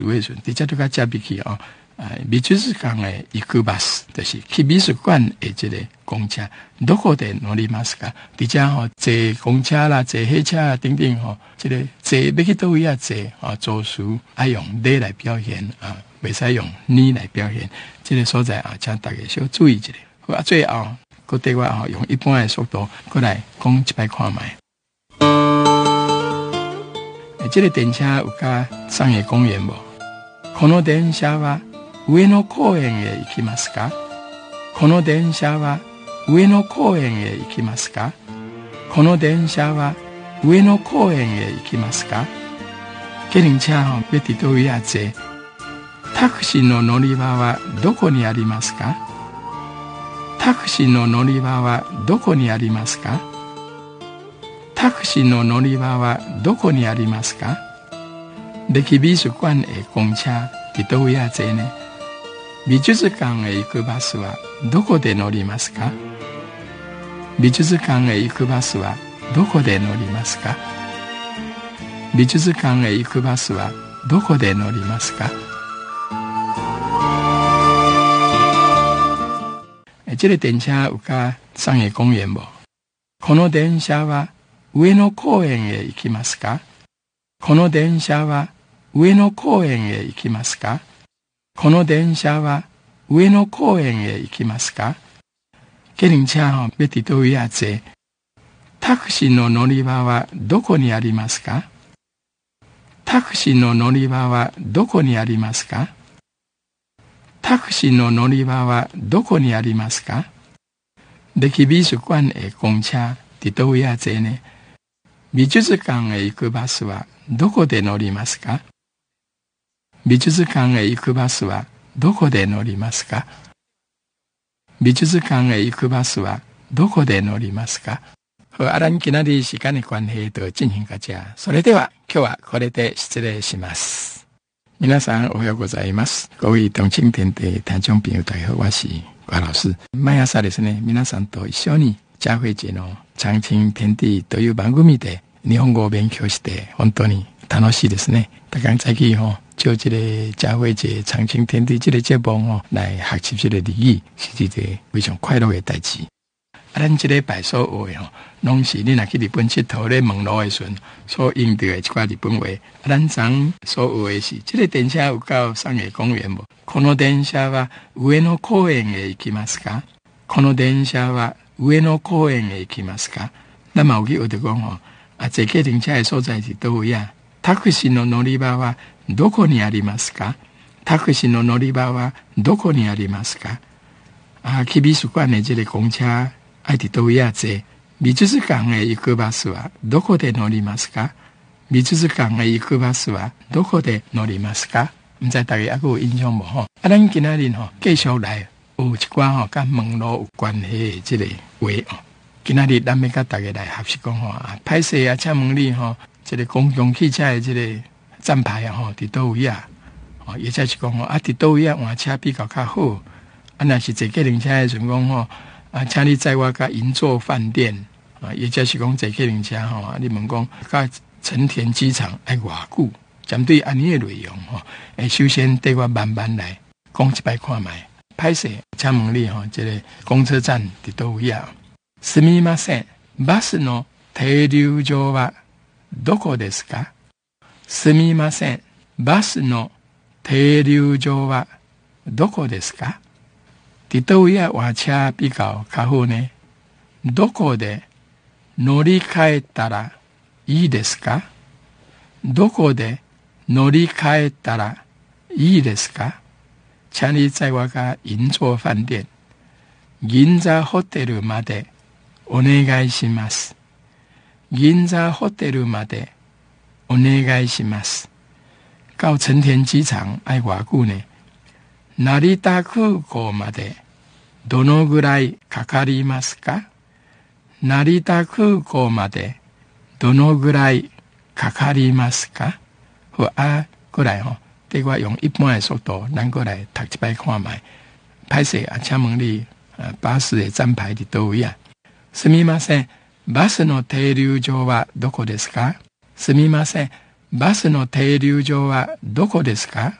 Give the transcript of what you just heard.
有的时阵，直接就甲接入去哦。美術館へ行くバス就是去美術館へ这个公車，どこで乗りますか？直接坐公車啦，坐火車啊，等等这个坐要去倒位啊坐做事要用你来表現袂使用你来表現。这个所在請大家小注意一下。好最後佫對我用一般的速度佫來講一擺看賣。这个電車有甲商業公園無？この電車は上野公園へ行きますか？この電車は上野公園へ行きますか？この電車は上野公園へ行きますか？計程車要伫倒位啊坐？タクシーの乗り場はどこにありますか？タクシーの乗り場はどこにありますか？タクシーの乗り場はどこにありますか？要去美術館へ公車伫倒位啊坐呢？美術館へ行くバスはどこで乗りますか？美術館へ行くバスはどこで乗りますか？美術館へ行くバスはどこで乗りますか？这个電車有甲商業公園無？この電車は上野公園へ行きますか？この電車は上野公園へ行きますか？この電車は上野公園へ行きますか？計程車要伫倒位啊坐？タクシーの乗り場はどこにありますか？タクシーの乗り場はどこにありますか？タクシーの乗り場はどこにありますか？要去美術館へ公車伫倒位啊坐呢？美術館へ行くバスはどこで乗りますか？美術館へ行くバスはどこで乗りますか？美術館へ行くバスはどこで乗りますか？好，咱今仔日時間的關係就進行到這。それでは今日はこれで失禮します。皆さんおはようございます。各位同青天地聽眾朋友大家好，我是關老師。毎朝ですね、皆さんと一緒に教會での長青天地という番組で日本語を勉強して本当に楽しいですね。大家早起就這個教會這長青天地這個節目來學習這個禮儀，是一個非常快樂的代志。咱這禮拜所學的攏是你若去日本佚佗咧網絡的時陣所用到的一寡日本話。咱昨所學的是，這個電車有到商業公園無？この電車は上野公園へ行きますか？この電車は上野公園へ行きますか？咱嘛有去學着講坐計程車的所在是倒位啊？タクシーの乗り場はどこにありますか？タクシーの乗り場はどこにありますか？去美術館的這個公車愛伫倒位啊坐？美術館へ行くバスはどこで乗りますか？美術館へ行くバスはどこで乗りますか？唔知大家還有印象無？咱今仔日繼續來有一寡甲網絡有關係的這個話今仔日咱要甲大家來學習講歹勢請問你這個公共汽車的這個站牌伫倒位啊？也就是講伫倒位啊換車比較好。若是坐計程車的時陣講請你載我到銀座飯店也就是講坐計程車你問講到成田機場要偌久？針對安尼的內容首先對我慢慢來講一擺看賣。歹勢請問你這個公車站伫倒位啊？すみません、バスの停留場はどこですか？すみません、バスの停留場はどこですか？伫倒位啊換車比較好呢？どこで乗り換えたらいいですか？どこで乗り換えたらいいですか？請你載我到銀座飯店、銀座ホテルまでお願いします。銀座ホテルまでお願いします。到成田機場要偌久呢？成田空港までどのぐらいかかりますか？成田空港までどのぐらいかかりますか？過來對我用一般的速度咱過來讀一擺看賣。歹勢請問你バス的站牌伫倒位啊？すみません、バスの停留場はどこですか？すみません、 バスの停留場はどこですか？